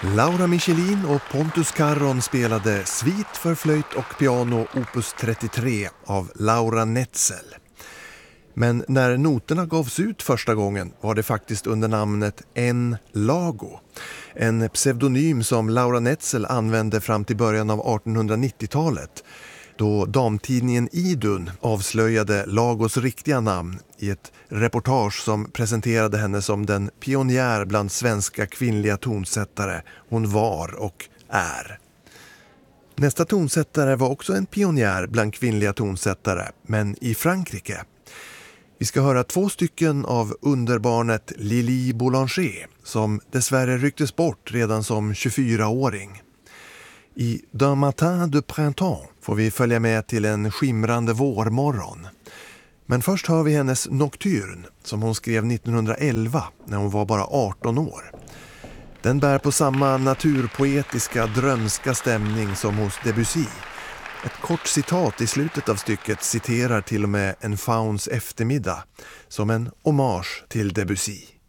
Laura Michelin och Pontus Carron spelade Svit för flöjt och piano opus 33 av Laura Netzel. Men när noterna gavs ut första gången var det faktiskt under namnet N. Lago. En pseudonym som Laura Netzel använde fram till början av 1890-talet. Då damtidningen Idun avslöjade Lagos riktiga namn i ett reportage som presenterade henne som den pionjär bland svenska kvinnliga tonsättare hon var och är. Nästa tonsättare var också en pionjär bland kvinnliga tonsättare, men i Frankrike. Vi ska höra 2 stycken av underbarnet Lili Boulanger som dessvärre rycktes bort redan som 24-åring. I D'un matin de printemps får vi följa med till en skimrande vårmorgon. Men först hör vi hennes Nocturne som hon skrev 1911 när hon var bara 18 år. Den bär på samma naturpoetiska, drömska stämning som hos Debussy. Ett kort citat i slutet av stycket citerar till och med en fauns eftermiddag som en hommage till Debussy.